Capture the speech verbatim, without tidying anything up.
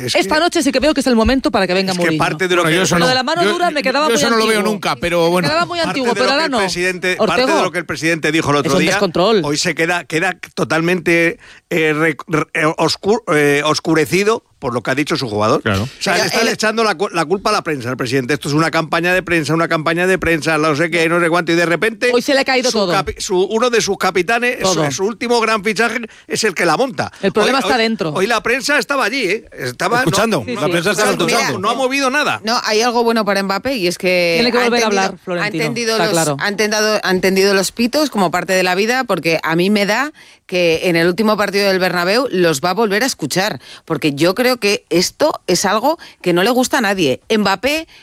Es Esta que, noche sí que veo que es el momento para que venga es que Mourinho. parte de lo Bueno, que yo eso Lo no, de la mano yo- dura me quedaba yo muy eso no lo antiguo. veo nunca, pero bueno. Me quedaba muy parte antiguo, de pero lo que ahora el no. presidente, Ortego, parte de lo que el presidente dijo el otro es un día, descontrol. hoy se queda, queda totalmente eh, re, re, oscur, eh, oscurecido por lo que ha dicho su jugador. Claro. O sea, Pero le están él- echando la, cu- la culpa a la prensa, al presidente. Esto es una campaña de prensa, una campaña de prensa, no sé qué, no sé cuánto, y de repente... Hoy se le ha caído su todo. capi- su, uno de sus capitanes, Todo. su, su último gran fichaje, es el que la monta. El problema Hoy- está hoy- dentro. Hoy la prensa estaba allí, ¿eh? Estaba, Escuchando, no, Sí, la sí. prensa estaba Mira, escuchando. no ha movido nada. No, hay algo bueno para Mbappé y es que Tiene que ha volver a entendido- hablar, Florentino, ha entendido, está los, claro. ha, entendido, ha entendido los pitos como parte de la vida, porque a mí me da que en el último partido del Bernabéu los va a volver a escuchar, porque yo creo que esto es algo que no le gusta a nadie. Mbappé